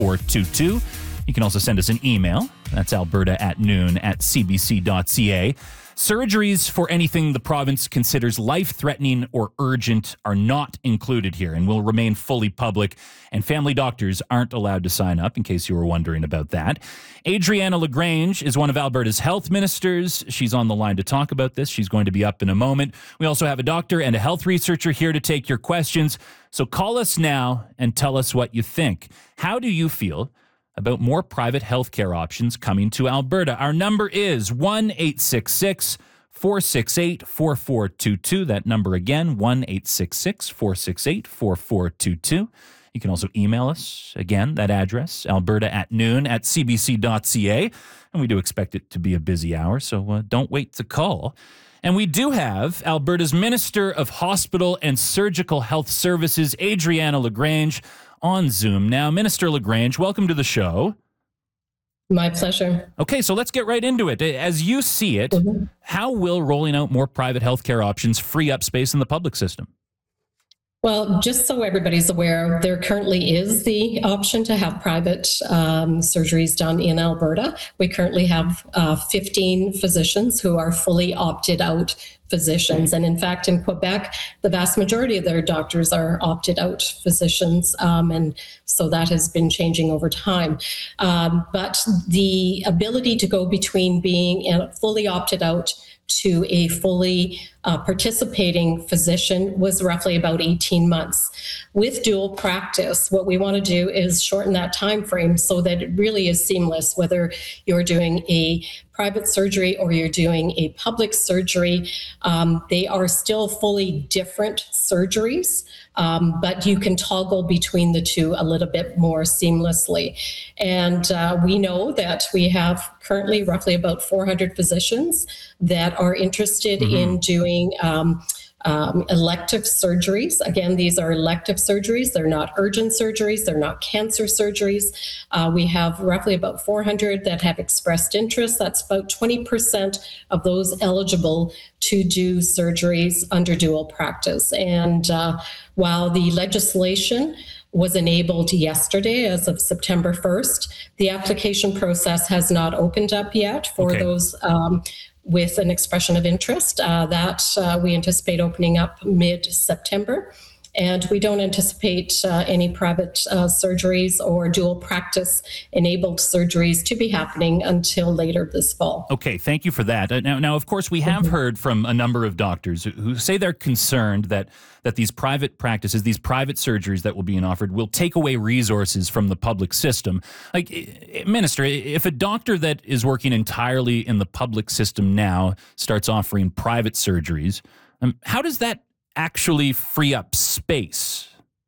4422. You can also send us an email. That's alberta@noon@cbc.ca. Surgeries for anything the province considers life-threatening or urgent are not included here and will remain fully public, and family doctors aren't allowed to sign up, in case you were wondering about that. Adriana LaGrange is one of Alberta's health ministers. She's on the line to talk about this. She's going to be up in a moment. We also have a doctor and a health researcher here to take your questions. So call us now and tell us what you think. How do you feel about more private healthcare options coming to Alberta? Our number is 1-866-468-4422. That number again, 1-866-468-4422. You can also email us, again, that address, alberta@noon@cbc.ca. And we do expect it to be a busy hour, so don't wait to call. And we do have Alberta's Minister of Hospital and Surgical Health Services, Adriana LaGrange, on Zoom now. Minister LaGrange, welcome to the show. My pleasure. Okay, so let's get right into it. As you see it, how will rolling out more private healthcare options free up space in the public system? Well, just so everybody's aware, there currently is the option to have private surgeries done in Alberta. We currently have 15 physicians who are fully opted out physicians. And in fact, in Quebec, the vast majority of their doctors are opted out physicians. And so that has been changing over time. But the ability to go between being fully opted out to a fully participating physician was roughly about 18 months. With dual practice, what we want to do is shorten that time frame so that it really is seamless, whether you're doing a private surgery or you're doing a public surgery. They are still fully different surgeries, but you can toggle between the two a little bit more seamlessly. And we know that we have currently roughly about 400 physicians that are interested in doing elective surgeries. Again, these are elective surgeries. They're not urgent surgeries. They're not cancer surgeries. We have roughly about 400 that have expressed interest. That's about 20% of those eligible to do surgeries under dual practice. And while the legislation was enabled yesterday as of September 1st, the application process has not opened up yet for those with an expression of interest. That we anticipate opening up mid-September. And we don't anticipate any private surgeries or dual practice enabled surgeries to be happening until later this fall. Okay, thank you for that. Now, of course, we have heard from a number of doctors who say they're concerned that these private practices, these private surgeries that will be offered will take away resources from the public system. Like, Minister, if a doctor that is working entirely in the public system now starts offering private surgeries, how does that actually free up space?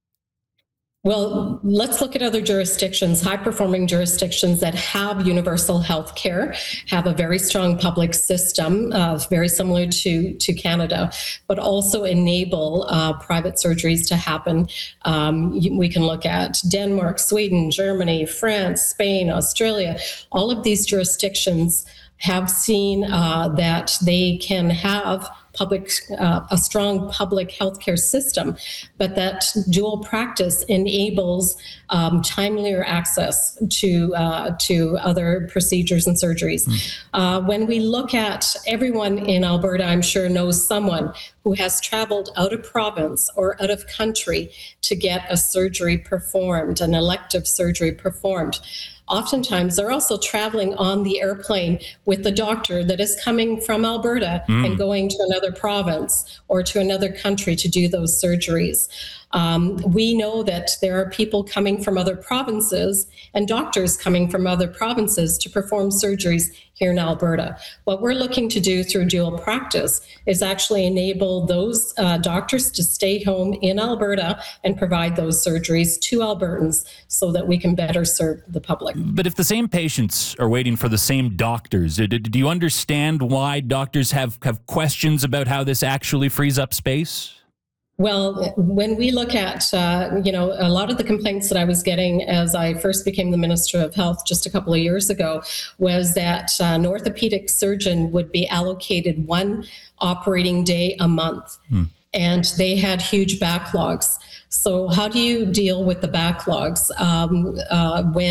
Well, let's look at other jurisdictions. High-performing jurisdictions that have universal health care have a very strong public system, very similar to Canada, but also enable private surgeries to happen. We can look at Denmark, Sweden, Germany, France, Spain, Australia. All of these jurisdictions have seen that they can have a strong public healthcare system, but that dual practice enables timelier access to other procedures and surgeries. When we look at everyone in Alberta, I'm sure knows someone who has traveled out of province or out of country to get a surgery performed, an elective surgery performed. Oftentimes, they're also traveling on the airplane with the doctor that is coming from Alberta and going to another province or to another country to do those surgeries. We know that there are people coming from other provinces and doctors coming from other provinces to perform surgeries here in Alberta. What we're looking to do through dual practice is actually enable those doctors to stay home in Alberta and provide those surgeries to Albertans so that we can better serve the public. But if the same patients are waiting for the same doctors, do you understand why doctors have questions about how this actually frees up space? Well, when we look at, a lot of the complaints that I was getting as I first became the Minister of Health just a couple of years ago was that an orthopedic surgeon would be allocated one operating day a month, and they had huge backlogs. So how do you deal with the backlogs when